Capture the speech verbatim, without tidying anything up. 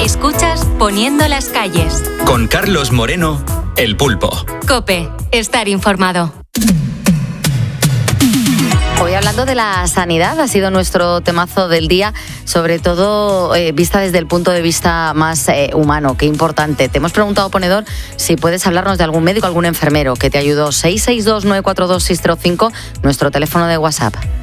Escuchas Poniendo las calles. Con Carlos Moreno, El Pulpo. COPE, estar informado. Hoy hablando de la sanidad, ha sido nuestro temazo del día, sobre todo eh, vista desde el punto de vista más eh, humano. Qué importante. Te hemos preguntado, ponedor, si puedes hablarnos de algún médico, algún enfermero que te ayudó. seis seis dos nueve cuatro dos seis cero cinco, nuestro teléfono de WhatsApp.